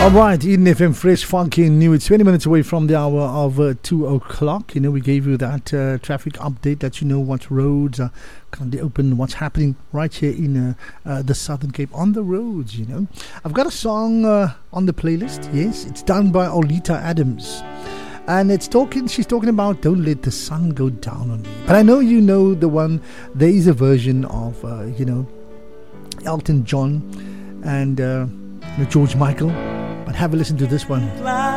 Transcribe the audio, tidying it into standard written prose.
Alright, Eden FM Fresh, Funky and New. It's 20 minutes away from the hour of 2 o'clock. You know, we gave you that traffic update that you know what roads are currently open, what's happening right here in the Southern Cape on the roads, you know. I've got a song on the playlist, yes. It's done by Olita Adams. And she's talking about Don't Let the Sun Go Down on Me. But I know you know the one, there is a version of, Elton John and George Michael. But have a listen to this one.